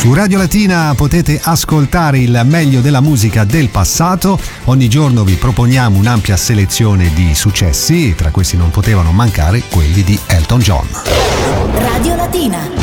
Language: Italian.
Su Radio Latina potete ascoltare il meglio della musica del passato. Ogni giorno vi proponiamo un'ampia selezione di successi, tra questi non potevano mancare quelli di Elton John. Radio Latina.